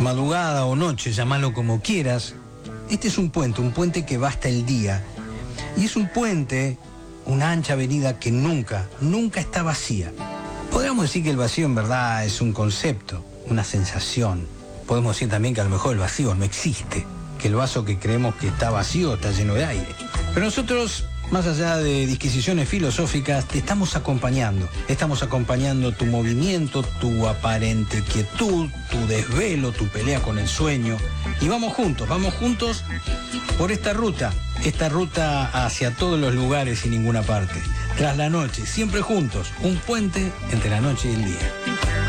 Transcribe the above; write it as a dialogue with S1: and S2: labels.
S1: madrugada o noche, llámalo como quieras. Este es un puente que va hasta el día. Y es un puente, una ancha avenida que nunca está vacía. Podríamos decir que el vacío en verdad es un concepto, una sensación. Podemos decir también que a lo mejor el vacío no existe, que el vaso que creemos que está vacío está lleno de aire. Pero nosotros, más allá de disquisiciones filosóficas, te estamos acompañando. Estamos acompañando tu movimiento, tu aparente quietud, tu desvelo, tu pelea con el sueño. Y vamos juntos por esta ruta hacia todos los lugares y ninguna parte. Tras la noche, siempre juntos, un puente entre la noche y el día.